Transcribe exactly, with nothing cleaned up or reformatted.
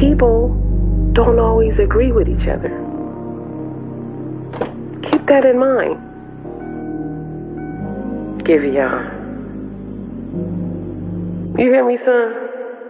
people don't always agree with each other. Keep that in mind. Give y'all. You hear me, son?